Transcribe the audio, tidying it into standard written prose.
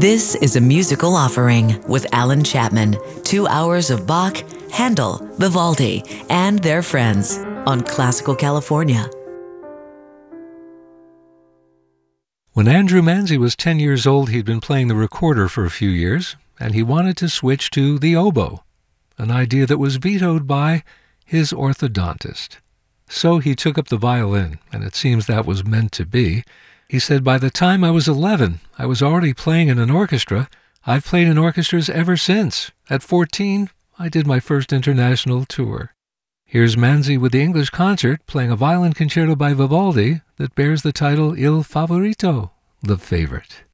This is a musical offering with Alan Chapman. 2 hours of Bach, Handel, Vivaldi, and their friends on Classical California. When Andrew Manzi was 10 years old, he'd been playing the recorder for a few years, and he wanted to switch to the oboe, an idea that was vetoed by his orthodontist. So he took up the violin, and it seems that was meant to be. He said, "By the time I was 11, I was already playing in an orchestra. I've played in orchestras ever since. At 14, I did my first international tour." Here's Manzi with the English Concert playing a violin concerto by Vivaldi that bears the title Il Favorito, the favorite.